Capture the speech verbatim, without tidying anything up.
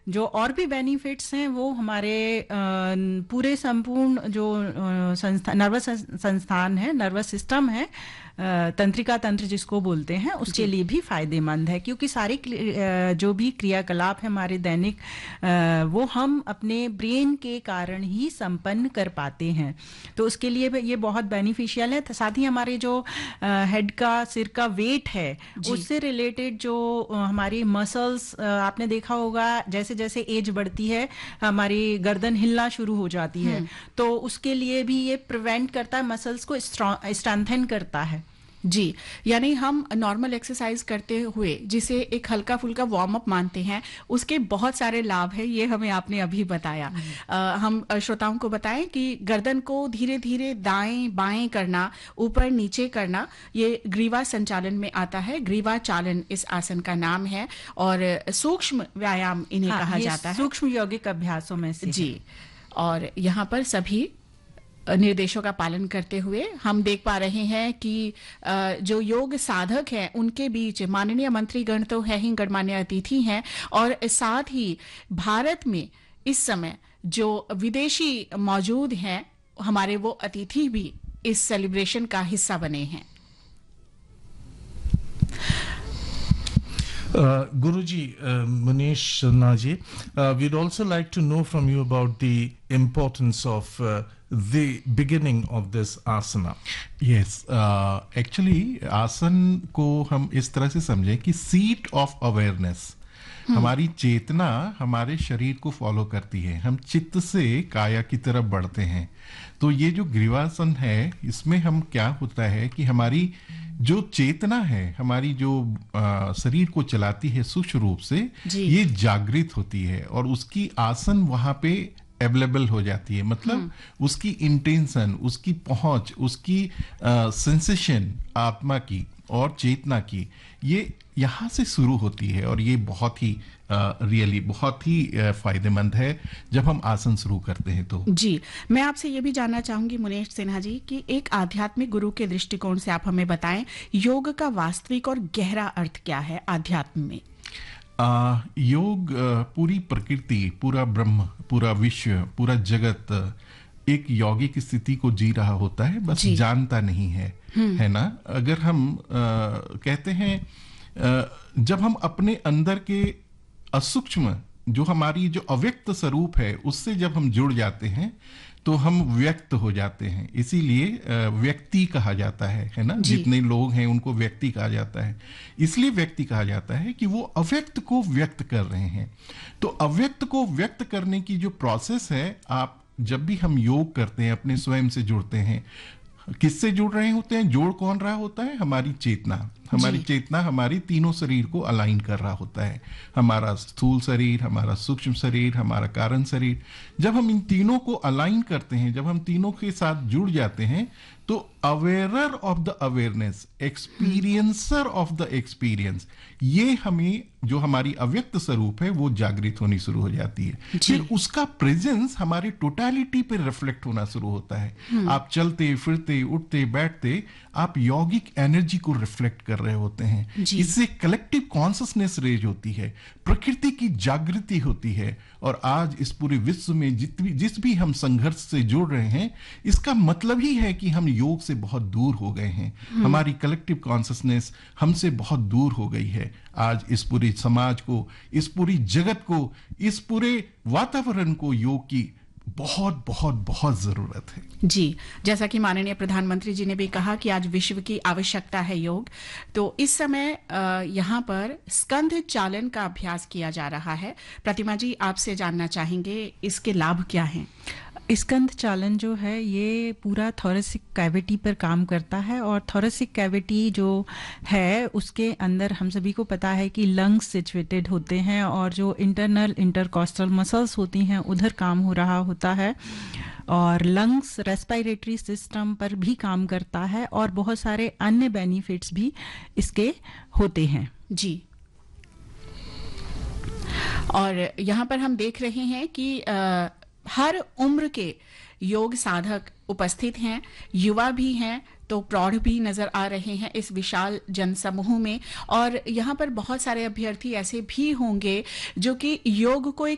जो और भी बेनिफिट्स हैं वो हमारे अ, पूरे संपूर्ण जो संस्था नर्वस संस्थान है, नर्वस सिस्टम है, अ, तंत्रिका तंत्र जिसको बोलते हैं, उसके लिए भी फायदेमंद है, क्योंकि सारी अ, जो भी क्रियाकलाप है हमारे दैनिक अ, वो हम अपने ब्रेन के कारण ही संपन्न कर पाते हैं। तो उसके लिए ये बहुत बेनिफिशियल है। साथ ही हमारे जो हेड का, सिर का वेट है, उससे रिलेटेड जो अ, हमारी मसल्स, आपने देखा होगा जैसे जैसे एज बढ़ती है हमारी गर्दन हिलना शुरू हो जाती है, तो उसके लिए भी ये प्रिवेंट करता है, मसल्स को स्ट्रेंथन करता है। जी, यानी हम नॉर्मल एक्सरसाइज करते हुए जिसे एक हल्का फुल्का वार्म अप मानते हैं, उसके बहुत सारे लाभ हैं, ये हमें आपने अभी बताया। आ, हम श्रोताओं को बताएं कि गर्दन को धीरे धीरे दाएं बाएं करना, ऊपर नीचे करना, ये ग्रीवा संचालन में आता है। ग्रीवा चालन इस आसन का नाम है और सूक्ष्म व्यायाम इन्हें हाँ, कहा जाता है, सूक्ष्म यौगिक अभ्यासों में से जी। और यहाँ पर सभी निर्देशों का पालन करते हुए हम देख पा रहे हैं कि जो योग साधक हैं उनके बीच माननीय मंत्रीगण तो है ही, गणमान्य अतिथि हैं, और साथ ही भारत में इस समय जो विदेशी मौजूद हैं हमारे, वो अतिथि भी इस सेलिब्रेशन का हिस्सा बने हैं। Uh, Guruji, uh, Munish Naji, uh, we'd also like to know from you about the importance of uh, the beginning of this asana. Yes, uh, actually आसन को हम इस तरह से समझें कि seat of awareness, हमारी चेतना हमारे शरीर को फॉलो करती है, हम चित्त से काया की तरफ बढ़ते हैं। तो ये जो ग्रीवासन है, इसमें हम क्या होता है कि हमारी जो चेतना है, हमारी जो आ, शरीर को चलाती है सूक्ष्म रूप से, ये जागृत होती है और उसकी आसन वहां पे अवेलेबल हो जाती है। मतलब उसकी इंटेंशन, उसकी पहुंच, उसकी सेंसेशन आत्मा की और चेतना की, ये यहाँ से शुरू होती है और ये बहुत ही रियली uh, बहुत ही uh, फायदेमंद है जब हम आसन शुरू करते हैं। तो जी, मैं आपसे ये भी जानना चाहूंगी मुनेश सिन्हा जी कि एक आध्यात्मिक गुरु के दृष्टिकोण से आप हमें बताएं, योग का वास्तविक और गहरा अर्थ क्या है आध्यात्म में? uh, योग uh, पूरी प्रकृति, पूरा ब्रह्म, पूरा विश्व, पूरा जगत एक यौगिक स्थिति को जी रहा होता है, बस जानता नहीं है, है ना। अगर हम uh, कहते हैं uh, जब हम अपने अंदर के असूक्ष्म, जो हमारी जो अव्यक्त स्वरूप है, उससे जब हम जुड़ जाते हैं तो हम व्यक्त हो जाते हैं। इसीलिए व्यक्ति कहा जाता है, है ना। जितने लोग हैं उनको व्यक्ति कहा जाता है। इसलिए व्यक्ति कहा जाता है कि वो अव्यक्त को व्यक्त कर रहे हैं। तो अव्यक्त को व्यक्त करने की जो प्रोसेस है, आप जब भी हम योग करते हैं, अपने स्वयं से जुड़ते हैं, किससे जुड़ रहे होते हैं? जोड़ कौन रहा होता है? हमारी चेतना। हमारी चेतना हमारी तीनों शरीर को अलाइन कर रहा होता है, हमारा स्थूल शरीर, हमारा सूक्ष्म शरीर, हमारा कारण शरीर। जब हम इन तीनों को अलाइन करते हैं, जब हम तीनों के साथ जुड़ जाते हैं, तो अवेयरर of the awareness, experiencer of the experience, ये हमें जो हमारी अव्यक्त स्वरूप है वो जागृत होनी शुरू हो जाती है। फिर उसका प्रेजेंस हमारी टोटलिटी पे रिफ्लेक्ट होना शुरू होता है। आप चलते फिरते, उठते बैठते, आप यौगिक एनर्जी को रिफ्लेक्ट कर रहे होते हैं। इससे कलेक्टिव कॉन्शसनेस रेज होती है, प्रकृति की जागृति होती है। और आज इस पूरे विश्व में जित भी जिस भी हम संघर्ष से जुड़ रहे हैं, इसका मतलब ही है कि हम योग से बहुत दूर हो गए हैं। हमारी कलेक्टिव कॉन्शसनेस हमसे बहुत दूर हो गई है। आज इस पूरे समाज को, इस पूरी जगत को, इस पूरे वातावरण को योग की बहुत बहुत बहुत जरूरत है। जी, जैसा कि माननीय प्रधानमंत्री जी ने भी कहा कि आज विश्व की आवश्यकता है योग, तो इस समय यहाँ पर स्कंध चालन का अभ्यास किया जा रहा है। प्रतिमा जी, आपसे जानना चाहेंगे इसके लाभ क्या हैं? स्कंध चालन जो है ये पूरा थोरेसिक कैविटी पर काम करता है, और थोरेसिक कैविटी जो है उसके अंदर हम सभी को पता है कि लंग्स सिचुएटेड होते हैं, और जो इंटरनल इंटरकॉस्टल मसल्स होती हैं उधर काम हो रहा होता है, और लंग्स रेस्पिरेटरी सिस्टम पर भी काम करता है, और बहुत सारे अन्य बेनिफिट्स भी इसके होते हैं। जी, और यहाँ पर हम देख रहे हैं कि आ, हर उम्र के योग साधक उपस्थित हैं, युवा भी हैं तो प्रौढ़ भी नजर आ रहे हैं इस विशाल जनसमूह में, और यहाँ पर बहुत सारे अभ्यर्थी ऐसे भी होंगे जो कि योग को एक